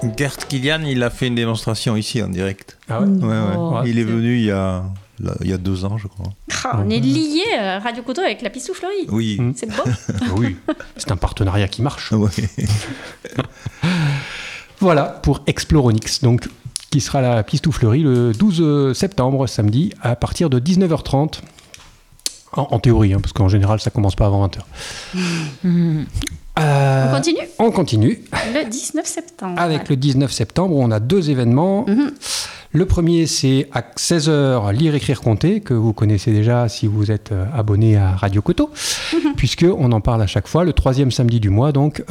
Gert Kilian, il a fait une démonstration ici en direct. Ah ouais. Ouais. Il est venu il y a 2 ans, je crois. On est liés, Radio Coteau, avec la Pistouflerie. Oui. C'est beau. Oui, c'est un partenariat qui marche. Ouais. Voilà pour Exploronix, donc, qui sera à la Pistouflerie le 12 septembre, samedi, à partir de 19h30. En théorie, parce qu'en général, ça commence pas avant 20h. On continue ? On continue. Le 19 septembre. Avec le 19 septembre, on a 2 événements. Le premier, c'est à 16h, Lire, Écrire, Compter, que vous connaissez déjà si vous êtes abonné à Radio Coteau, puisqu'on en parle à chaque fois. Le 3e samedi du mois, donc,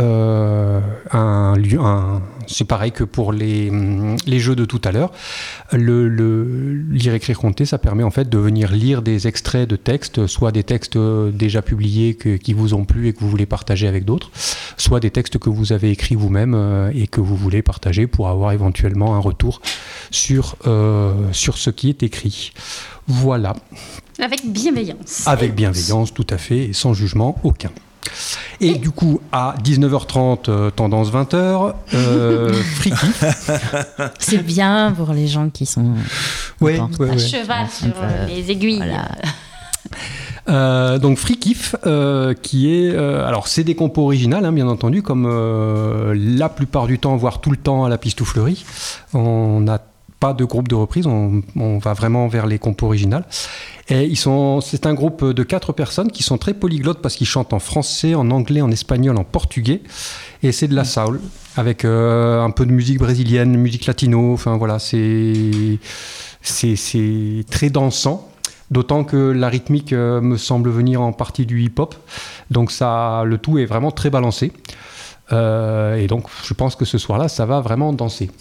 c'est pareil que pour les jeux de tout à l'heure. Le Lire, Écrire, Compter, ça permet en fait de venir lire des extraits de textes, soit des textes déjà publiés qui vous ont plu et que vous voulez partager avec d'autres, soit des textes que vous avez écrits vous-même et que vous voulez partager pour avoir éventuellement un retour sur ce qui est écrit. Voilà. Avec bienveillance. Avec bienveillance, tout à fait, et sans jugement aucun. Et du coup, à 19h30, tendance 20h, Free Kiff. C'est bien pour les gens qui sont à cheval sur les aiguilles. Voilà. Donc Free Kiff, qui est... alors, c'est des compos originales, bien entendu, comme la plupart du temps, voire tout le temps à la Pistouflerie. On n'a pas de groupe de reprise, on va vraiment vers les compos originales. Et c'est un groupe de 4 personnes qui sont très polyglottes parce qu'ils chantent en français, en anglais, en espagnol, en portugais. Et c'est de la soul, avec un peu de musique brésilienne, musique latino. Enfin voilà, c'est très dansant. D'autant que la rythmique me semble venir en partie du hip-hop. Donc le tout est vraiment très balancé. Et donc je pense que ce soir-là, ça va vraiment danser.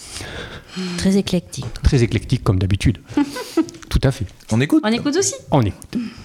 Très éclectique. Très éclectique comme d'habitude. Tout à fait. On écoute ? On écoute aussi ? On écoute.